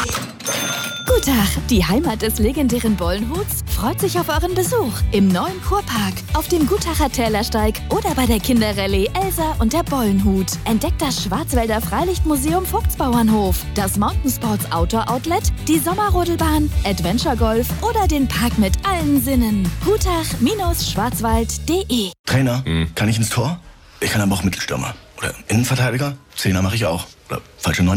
Guten Tag, die Heimat des legendären Bollenhuts freut sich auf euren Besuch im neuen Kurpark, auf dem Gutacher Tälersteig oder bei der Kinderrallye Elsa und der Bollenhut. Entdeckt das Schwarzwälder Freilichtmuseum Vogtsbauernhof, das Mountainsports Outdoor Outlet, die Sommerrodelbahn, Adventure Golf oder den Park mit allen Sinnen. Gutach-schwarzwald.de. Trainer, kann ich ins Tor? Ich kann aber auch Mittelstürmer. Oder Innenverteidiger? Zehner mache ich auch. Oder falsche 9.